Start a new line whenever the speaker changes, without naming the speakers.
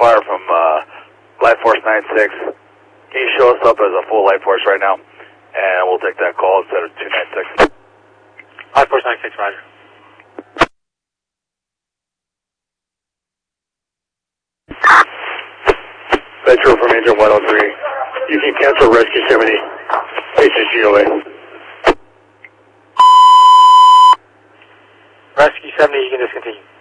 fire from Light Force 96. Can you show us up as a full Light Force right now? And we'll take that call instead of 296.
Light Force 96, roger.
Metro from Engine 103. You can cancel Rescue 70. Station GOA.
Rescue 70, you can discontinue.